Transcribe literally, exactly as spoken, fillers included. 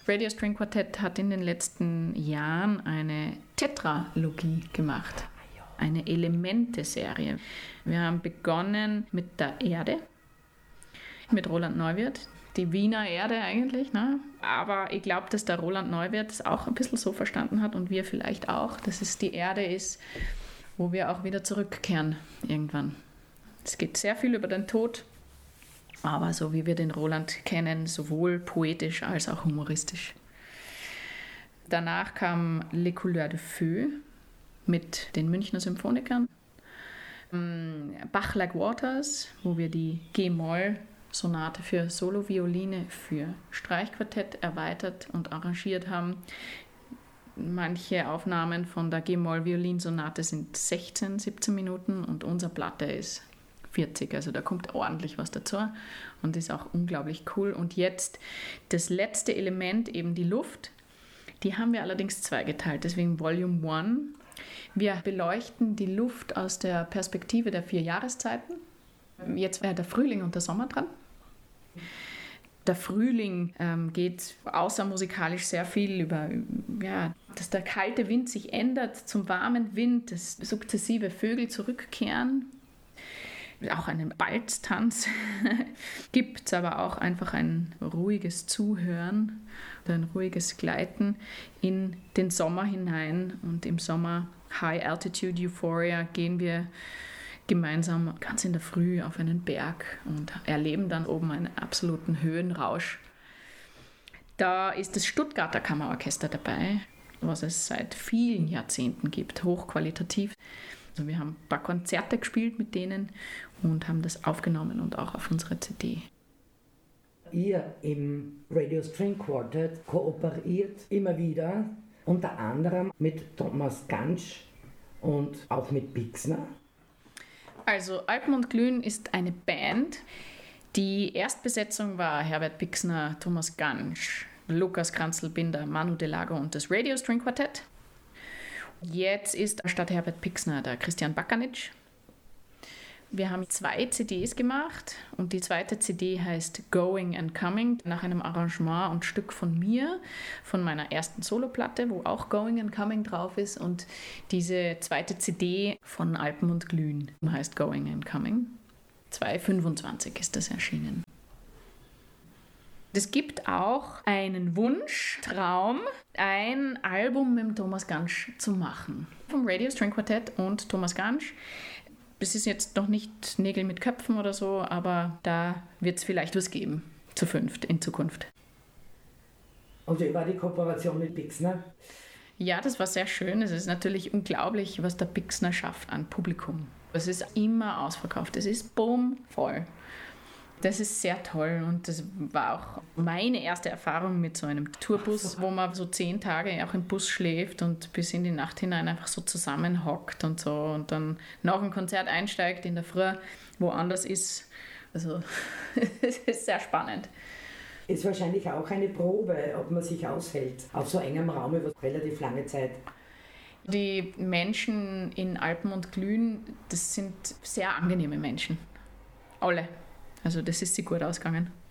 Radio String Quartet hat in den letzten Jahren eine Tetralogie gemacht, eine Elemente-Serie. Wir haben begonnen mit der Erde, mit Roland Neuwirth, die Wiener Erde eigentlich, ne? Aber ich glaube, dass der Roland Neuwirth es auch ein bisschen so verstanden hat und wir vielleicht auch, dass es die Erde ist, wo wir auch wieder zurückkehren irgendwann. Es geht sehr viel über den Tod, aber so wie wir den Roland kennen, sowohl poetisch als auch humoristisch. Danach kam Les Couleurs de Feu mit den Münchner Symphonikern. Bach Like Waters, wo wir die G-Moll-Sonate für Solo-Violine für Streichquartett erweitert und arrangiert haben. Manche Aufnahmen von der G-Moll-Violinsonate sind sechzehn, siebzehn Minuten und unsere Platte ist vierzig, also da kommt ordentlich was dazu und ist auch unglaublich cool. Und jetzt das letzte Element, eben die Luft, die haben wir allerdings zweigeteilt, deswegen Volume eins. Wir beleuchten die Luft aus der Perspektive der vier Jahreszeiten. Jetzt wäre der Frühling und der Sommer dran. Der Frühling ähm, geht außer musikalisch sehr viel über, ja, dass der kalte Wind sich ändert zum warmen Wind, dass sukzessive Vögel zurückkehren. Auch einen Balztanz gibt es, aber auch einfach ein ruhiges Zuhören, ein ruhiges Gleiten in den Sommer hinein. Und im Sommer High Altitude Euphoria gehen wir gemeinsam ganz in der Früh auf einen Berg und erleben dann oben einen absoluten Höhenrausch. Da ist das Stuttgarter Kammerorchester dabei, was es seit vielen Jahrzehnten gibt, hochqualitativ. Also wir haben ein paar Konzerte gespielt mit denen und haben das aufgenommen und auch auf unsere C D. Ihr im Radio String Quartet kooperiert immer wieder, unter anderem mit Thomas Gansch und auch mit Bixner. Also Alpen und Glühen ist eine Band. Die Erstbesetzung war Herbert Bixner, Thomas Gansch, Lukas Kranzl-Binder, Manu Delago und das Radio String Quartett. Jetzt ist statt Herbert Bixner der Christian Bakanitsch. Wir haben zwei C Ds gemacht und die zweite C D heißt Going and Coming, nach einem Arrangement und Stück von mir, von meiner ersten Soloplatte, wo auch Going and Coming drauf ist, und diese zweite C D von Alpen und Glühen heißt Going and Coming. zweitausendfünfundzwanzig ist das erschienen. Es gibt auch einen Wunsch, Traum, ein Album mit Thomas Gansch zu machen. Vom Radio String Quartett und Thomas Gansch. Es ist jetzt noch nicht Nägel mit Köpfen oder so, aber da wird es vielleicht was geben, zu fünft, in Zukunft. Und wie war die Kooperation mit Bixner? Ja, das war sehr schön. Es ist natürlich unglaublich, was der Bixner schafft an Publikum. Es ist immer ausverkauft. Es ist boom voll. Das ist sehr toll und das war auch meine erste Erfahrung mit so einem Tourbus, wo man so zehn Tage auch im Bus schläft und bis in die Nacht hinein einfach so zusammenhockt und so und dann nach dem Konzert einsteigt in der Früh, woanders ist. Also es ist sehr spannend. Ist wahrscheinlich auch eine Probe, ob man sich aushält auf so engem Raum über relativ lange Zeit. Die Menschen in Alpen und Glühen, das sind sehr angenehme Menschen. Alle. Also das ist sie gut ausgegangen.